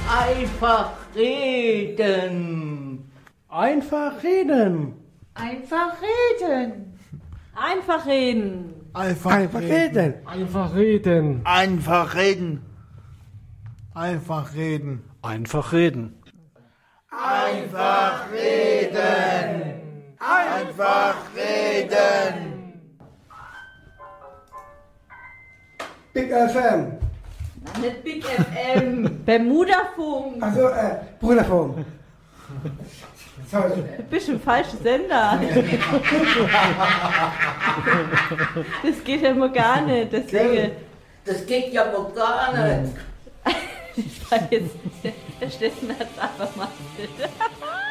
Einfach reden. Einfach reden. Einfach reden. Einfach reden. Einfach reden. Einfach reden. Einfach reden. Einfach reden. Einfach reden. Einfach reden. Einfach reden. Big FM. Nicht Big FM. Bermudafunk. Also, Bruderfunk. Sorry. Du bist im falschen Sender. Das geht ja mal gar nicht. Deswegen. Das geht ja wohl gar nicht. Ich war jetzt. Der Steffen hat es einfach mal.